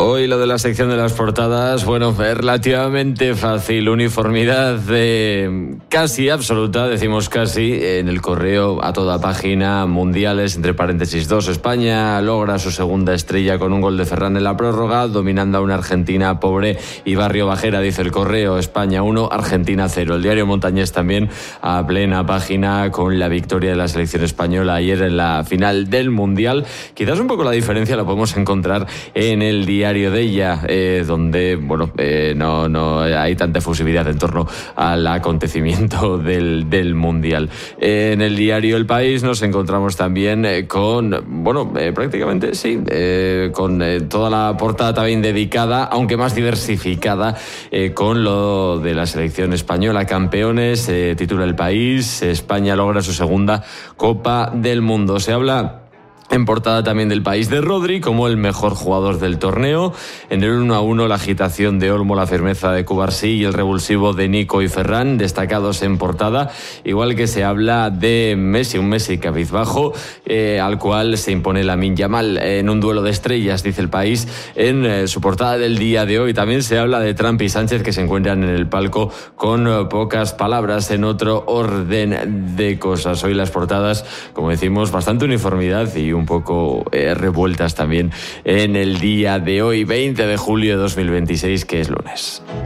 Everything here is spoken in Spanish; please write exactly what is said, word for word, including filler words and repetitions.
Hoy lo de la sección de las portadas, bueno, es relativamente fácil, uniformidad eh, casi absoluta, decimos casi, en el Correo a toda página, mundiales, entre paréntesis dos, España logra su segunda estrella con un gol de Ferran en la prórroga, dominando a una Argentina pobre y barrio bajera, dice el Correo, España uno, Argentina cero. El diario Montañés también a plena página con la victoria de la selección española ayer en la final del Mundial. Quizás un poco la diferencia la podemos encontrar en el diario de ella, eh, donde bueno eh, no, no hay tanta efusividad en torno al acontecimiento del, del Mundial. Eh, en el diario El País nos encontramos también eh, con, bueno, eh, prácticamente sí, eh, con eh, toda la portada también dedicada, aunque más diversificada, eh, con lo de la selección española. Campeones, eh, titula El País, España logra su segunda Copa del Mundo. Se habla en portada también del País de Rodri como el mejor jugador del torneo. En el uno a uno la agitación de Olmo, la firmeza de Cubarsí y el revulsivo de Nico y Ferran destacados en portada, igual que se habla de Messi, un Messi cabizbajo, eh, al cual se impone Lamine Yamal en un duelo de estrellas, dice El País en eh, su portada del día de hoy. También se habla de Trump y Sánchez, que se encuentran en el palco con eh, pocas palabras en otro orden de cosas. Hoy las portadas, como decimos, bastante uniformidad y un poco eh, revueltas también en el día de hoy, veinte de julio de dos mil veintiséis, que es lunes.